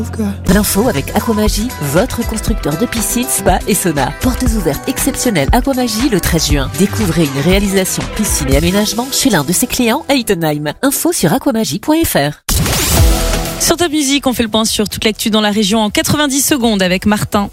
L'info avec Aquamagie, votre constructeur de piscine, spa et sauna. Portes ouvertes exceptionnelles Aquamagie le 13 juin. Découvrez une réalisation piscine et aménagement chez l'un de ses clients à Ittenheim. Info sur aquamagie.fr. Sur Top Music, on fait le point sur toute l'actu dans la région en 90 secondes avec Martin.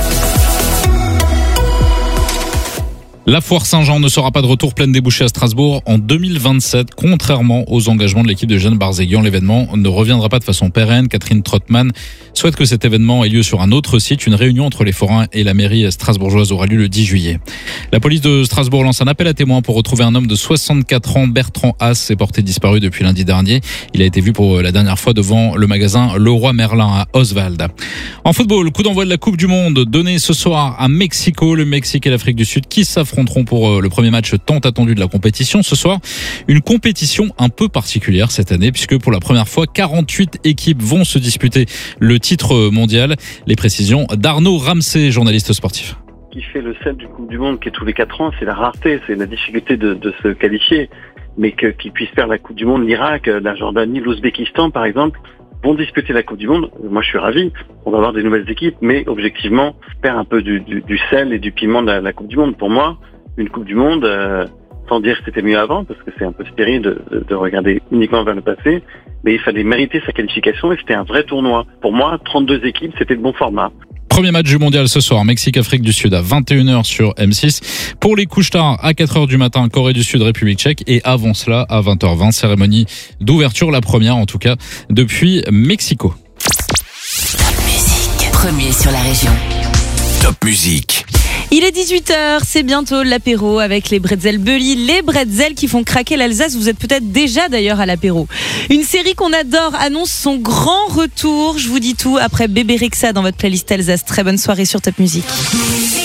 La foire Saint-Jean ne sera pas de retour pleine débouchée à Strasbourg en 2027, contrairement aux engagements de l'équipe de Jeanne Barzeghian. L'événement ne reviendra pas de façon pérenne. Catherine Trottmann souhaite que cet événement ait lieu sur un autre site. Une réunion entre les forains et la mairie strasbourgeoise aura lieu le 10 juillet. La police de Strasbourg lance un appel à témoins pour retrouver un homme de 64 ans, Bertrand Haas, est porté disparu depuis lundi dernier. Il a été vu pour la dernière fois devant le magasin Leroy Merlin à Oswald. En football, coup d'envoi de la Coupe du Monde donné ce soir à Mexico. Le Mexique et l'Afrique du Sud qui s'affronteront pour le premier match tant attendu de la compétition. Ce soir, une compétition un peu particulière cette année puisque pour la première fois, 48 équipes vont se disputer le titre mondial. Les précisions d'Arnaud Ramsey, journaliste sportif. Qui fait le sel du Coupe du Monde qui est tous les 4 ans, c'est la rareté, c'est la difficulté de se qualifier. Mais qu'ils puissent faire la Coupe du Monde, l'Irak, la Jordanie, l'Ouzbékistan par exemple, vont disputer la Coupe du Monde. Moi je suis ravi, on va avoir des nouvelles équipes, mais objectivement, perd un peu du sel et du piment de la Coupe du Monde. Pour moi, une Coupe du Monde, sans dire que c'était mieux avant, parce que c'est un peu stérile de regarder uniquement vers le passé, mais il fallait mériter sa qualification et c'était un vrai tournoi. Pour moi, 32 équipes, c'était le bon format. Premier match du mondial ce soir, Mexique-Afrique du Sud à 21h sur M6. Pour les couches tard, à 4h du matin, Corée du Sud, République tchèque. Et avant cela, à 20h20, cérémonie d'ouverture, la première en tout cas, depuis Mexico. Top Music, premier sur la région. Top Music. Il est 18h, c'est bientôt l'apéro avec les bretzels Bully, les bretzels qui font craquer l'Alsace. Vous êtes peut-être déjà d'ailleurs à l'apéro. Une série qu'on adore annonce son grand retour. Je vous dis tout après Bébé Rexha dans votre playlist Alsace. Très bonne soirée sur Top Music.